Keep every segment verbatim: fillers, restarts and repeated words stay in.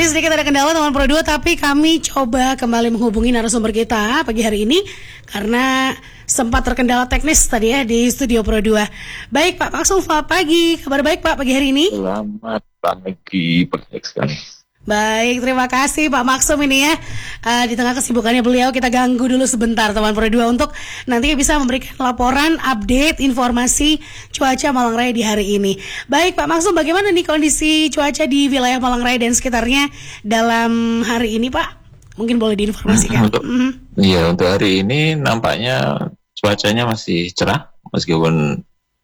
Tadi sedikit ada kendala teman Pro dua, tapi kami coba kembali menghubungi narasumber kita pagi hari ini karena sempat terkendala teknis tadi ya di studio Pro dua. Baik Pak Maksum, selamat pagi. Kabar baik Pak pagi hari ini? Selamat pagi, baik sekali. Baik, terima kasih Pak Maksum ini ya. Uh, di tengah kesibukannya beliau, kita ganggu dulu sebentar teman Pro dua untuk nanti bisa memberikan laporan, update, informasi cuaca Malang Raya di hari ini. Baik Pak Maksum, bagaimana nih kondisi cuaca di wilayah Malang Raya dan sekitarnya dalam hari ini Pak? Mungkin boleh diinformasikan. Untuk, mm-hmm. Iya, untuk hari ini nampaknya cuacanya masih cerah, meskipun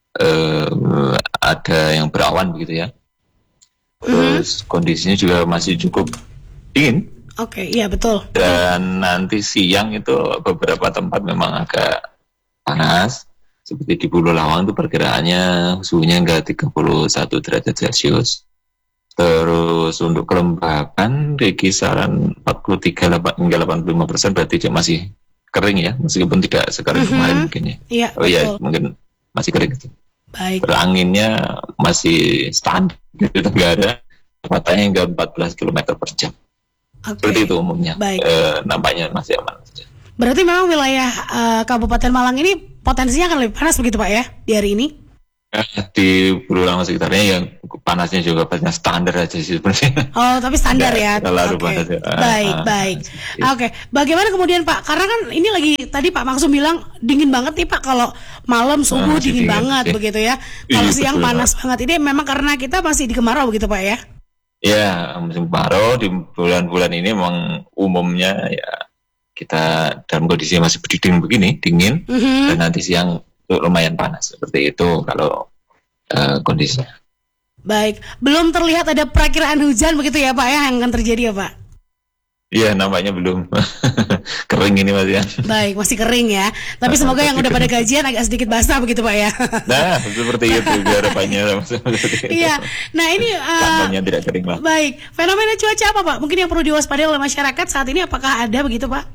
uh, ada yang berawan begitu ya. Terus mm-hmm. kondisinya juga masih cukup dingin. Oke, okay, iya betul. Dan nanti siang itu beberapa tempat memang agak panas. Seperti di Pulau Lawang itu perkiraannya suhunya hingga tiga puluh satu derajat Celcius. Terus untuk kelembapan di kisaran empat puluh tiga hingga delapan puluh lima persen, berarti dia masih kering ya, meskipun tidak sekering mm-hmm. kemarin mungkin ya. Iya, oh iya, mungkin masih kering gitu. Baik. Anginnya masih standar di Tenggara, kecepatannya hingga empat belas kilometer per jam. Okay. Seperti itu umumnya. Baik. E, nampaknya masih aman saja. Berarti memang wilayah uh, Kabupaten Malang ini potensinya akan lebih panas begitu Pak ya di hari ini? Di Pulau Lawang sekitarnya yang panasnya juga pastinya standar aja sih sebenarnya. Oh, tapi standar ya. Terlalu okay. panas. Ya. Baik, ah, baik. Oke, okay. Bagaimana kemudian Pak? Karena kan ini lagi tadi Pak Maksum bilang dingin banget nih Pak, kalau malam subuh ah, dingin, dingin banget sih. Begitu ya. Kalau siang betul, panas Pak. banget. Ini memang karena kita masih di kemarau begitu Pak ya? Iya, musim kemarau di bulan-bulan ini memang umumnya ya kita dalam kondisi masih dingin begini, dingin, mm-hmm. dan nanti siang lumayan panas seperti itu kalau uh, kondisinya. Baik, belum terlihat ada perakiraan hujan begitu ya Pak ya yang akan terjadi ya Pak? Iya, nampaknya belum. Kering ini Mas ya. Baik, masih kering ya. Tapi semoga yang udah pada gajian agak sedikit basah begitu Pak ya. Nah, seperti itu harapannya. Iya. Nah, ini uh, tidak kering lah. Baik, fenomena cuaca apa Pak? Mungkin yang perlu diwaspadai oleh masyarakat saat ini, apakah ada begitu Pak?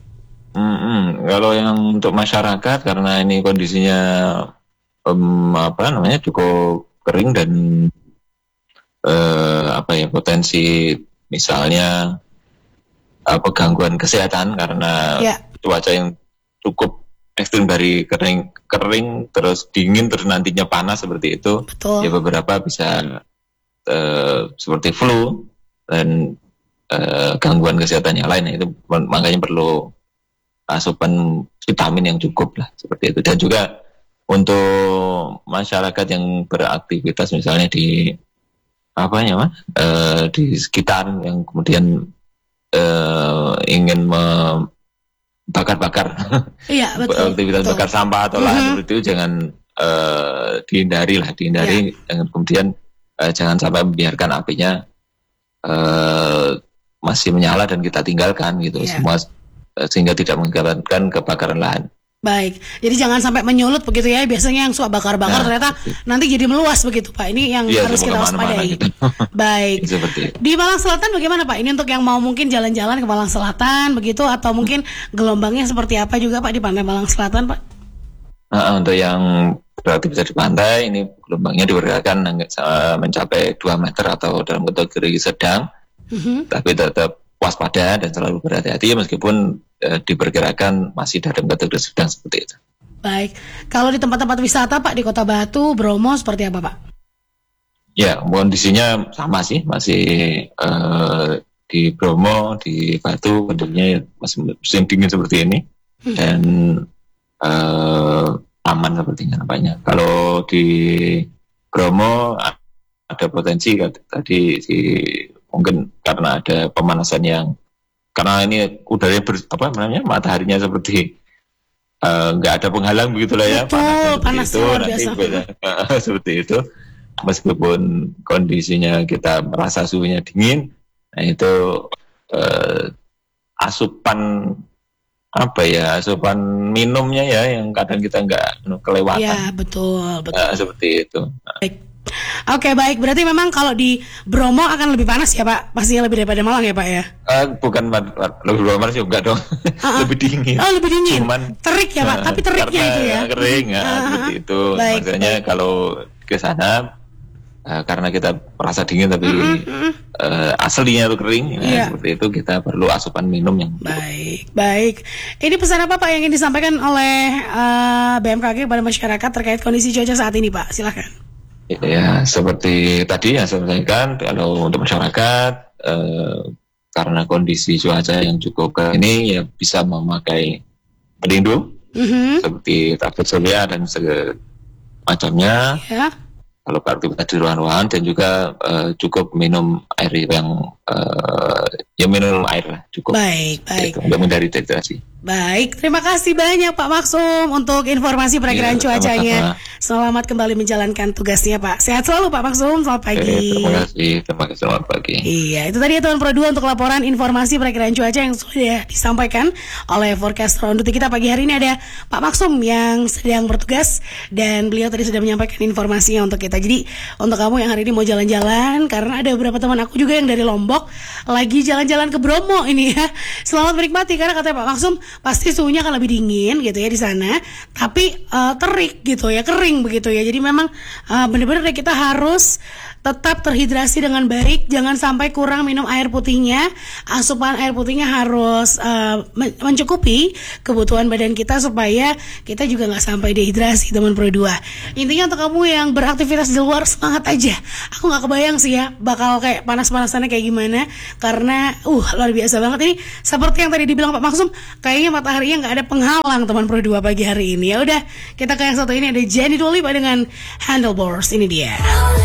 Hmm, kalau yang untuk masyarakat, karena ini kondisinya um, apa namanya cukup kering dan uh, apa ya potensi misalnya apa gangguan kesehatan karena ya. cuaca yang cukup ekstrim dari kering kering terus dingin terus nantinya panas seperti itu. Betul. Ya beberapa bisa uh, seperti flu dan uh, gangguan kesehatan yang lain, itu makanya perlu asupan vitamin yang cukup lah seperti itu. Dan juga untuk masyarakat yang beraktivitas misalnya di apa ya mas uh, di sekitar yang kemudian uh, ingin membakar-bakar iya, betul, aktivitas betul. bakar sampah atau lain mm-hmm. seperti itu jangan uh, dihindari lah dihindari yeah. Dan kemudian uh, jangan sampai membiarkan apinya uh, masih menyala dan kita tinggalkan gitu yeah. semua sehingga tidak mengakibatkan kebakaran lahan. Baik, jadi jangan sampai menyulut begitu ya. Biasanya yang suka bakar-bakar nah, ternyata betul. nanti jadi meluas begitu Pak. Ini yang ya, harus kita waspadai. Gitu. Baik. Di Malang Selatan bagaimana Pak? Ini untuk yang mau mungkin jalan-jalan ke Malang Selatan begitu, atau mungkin gelombangnya seperti apa juga Pak di pantai Malang Selatan Pak? Nah, untuk yang beraktivitas di pantai ini gelombangnya diperkirakan mencapai dua meter atau dalam kategori sedang, mm-hmm. tapi tetap waspada dan selalu berhati-hati meskipun e, diperkirakan masih dalam kategori sedang seperti itu. Baik, kalau di tempat-tempat wisata Pak di Kota Batu, Bromo seperti apa Pak? Ya, kondisinya sama sih, masih e, di Bromo, di Batu kondisinya masih musim dingin seperti ini hmm. dan e, aman sepertinya nampaknya. Kalau di Bromo ada potensi tadi di mungkin karena ada pemanasan yang karena ini udaranya ber, apa namanya mataharinya seperti nggak uh, ada penghalang begitulah ya. Betul, panas itu nanti beda, uh, seperti itu meskipun kondisinya kita merasa suhunya dingin, nah itu uh, asupan apa ya asupan minumnya ya yang kadang kita nggak kelewatan. Ya betul betul. Uh, seperti itu. Baik. Oke baik, berarti memang kalau di Bromo akan lebih panas ya Pak? Pastinya lebih daripada Malang ya Pak ya? Uh, bukan lebih panas juga dong, uh-uh. lebih dingin. Oh lebih dingin, cuman terik ya Pak, uh, tapi teriknya itu ya? Kering ya, uh-huh. seperti itu. Baik, Maksudnya baik. Kalau ke sana uh, karena kita merasa dingin tapi mm-hmm. uh, aslinya itu kering, yeah. Nah, seperti itu kita perlu asupan minum yang baik, baik. Ini pesan apa Pak yang ingin disampaikan oleh uh, B M K G kepada masyarakat terkait kondisi cuaca saat ini Pak? Silahkan. Ya, seperti tadi yang saya sampaikan, kalau untuk masyarakat uh, karena kondisi cuaca yang cukup kering ini ya bisa memakai pelindung mm-hmm. seperti tablet surya dan semacamnya. Yeah. Kalau beraktivitas di ruangan dan juga uh, cukup minum air yang uh, ya minum air lah cukup. Baik, baik. Gitu, untuk menghindari dehidrasi. Baik, terima kasih banyak Pak Maksum untuk informasi perakiraan ya, cuacanya. Sama-sama. Selamat kembali menjalankan tugasnya Pak. Sehat selalu Pak Maksum, selamat pagi. Oke, terima kasih, terima kasih, selamat pagi. Iya, itu tadi ya Tuan Pro dua untuk laporan informasi perakiraan cuaca yang sudah disampaikan oleh forecaster untuk kita pagi hari ini. Ada Pak Maksum yang sedang bertugas dan beliau tadi sudah menyampaikan informasinya untuk kita. Jadi untuk kamu yang hari ini mau jalan-jalan, karena ada beberapa teman aku juga yang dari Lombok lagi jalan-jalan ke Bromo ini ya. Selamat menikmati karena katanya Pak Maksum pasti suhunya akan lebih dingin gitu ya di sana, tapi uh, terik gitu ya, kering begitu ya. Jadi memang uh, benar-benar kita harus tetap terhidrasi dengan baik, jangan sampai kurang minum air putihnya. Asupan air putihnya harus uh, mencukupi kebutuhan badan kita supaya kita juga nggak sampai dehidrasi teman Pro dua. Intinya untuk kamu yang beraktivitas di luar semangat aja. Aku nggak kebayang sih ya bakal kayak panas-panasannya kayak gimana, karena uh luar biasa banget ini. Seperti yang tadi dibilang Pak Maksum, kayaknya mataharinya nggak ada penghalang teman Pro dua pagi hari ini. Ya udah, kita ke yang satu ini ada Jenny Dolipa dengan Handlebars. Ini dia.